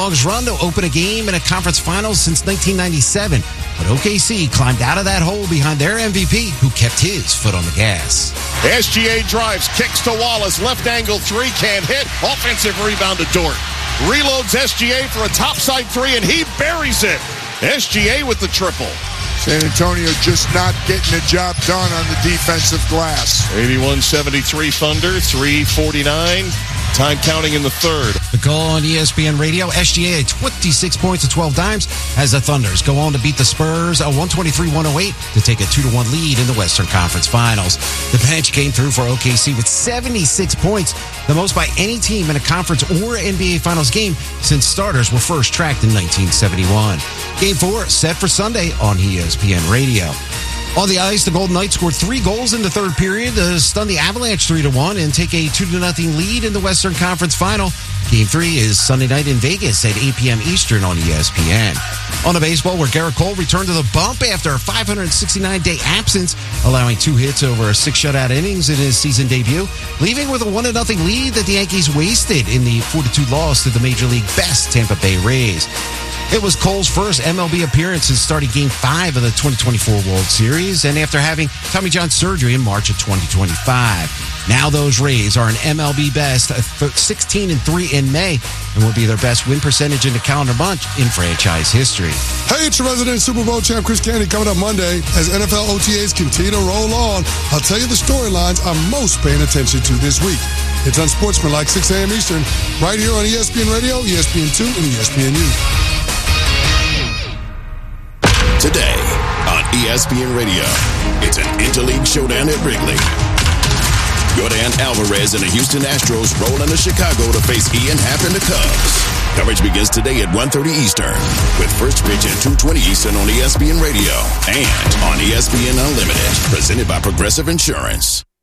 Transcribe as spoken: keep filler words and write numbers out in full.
longest run to open a game in a conference finals since nineteen ninety-seven. But O K C climbed out of that hole behind their M V P, who kept his foot on the gas. S G A drives, kicks to Wallace, left angle three, can't hit. Offensive rebound to Dort. Reloads S G A for a topside three, and he buries it. S G A with the triple. San Antonio just not getting the job done on the defensive glass. eighty-one seventy-three Thunder, three forty-nine. Time counting in the third. The call on E S P N Radio. S G A at twenty-six points and twelve dimes as the Thunders go on to beat the Spurs a one twenty-three one oh eight to take a two to one lead in the Western Conference Finals. The bench came through for O K C with seventy-six points, the most by any team in a conference or N B A Finals game since starters were first tracked in nineteen seventy-one. Game four set for Sunday on E S P N Radio. On the ice, the Golden Knights scored three goals in the third period to stun the Avalanche three to one and take a two to nothing lead in the Western Conference Final. Game three is Sunday night in Vegas at eight p.m. Eastern on E S P N. On the baseball, where Garrett Cole returned to the bump after a five hundred sixty-nine day absence, allowing two hits over six shutout innings in his season debut, leaving with a one to nothing lead that the Yankees wasted in the four to two loss to the Major League best Tampa Bay Rays. It was Cole's first M L B appearance since starting Game five of the twenty twenty-four World Series and after having Tommy John surgery in March of twenty twenty-five. Now those Rays are an M L B best sixteen and three in May and will be their best win percentage in the calendar month in franchise history. Hey, it's your resident Super Bowl champ Chris Candy coming up Monday as N F L O T As continue to roll on. I'll tell you the storylines I'm most paying attention to this week. It's Unsportsmanlike, six a.m. Eastern, right here on E S P N Radio, E S P N two, and E S P N U. Today on E S P N Radio, it's an interleague showdown at Wrigley. Yordan Alvarez and the Houston Astros roll into Chicago to face Ian Happ and the Cubs. Coverage begins today at one thirty Eastern with first pitch at two twenty Eastern on E S P N Radio and on E S P N Unlimited, presented by Progressive Insurance.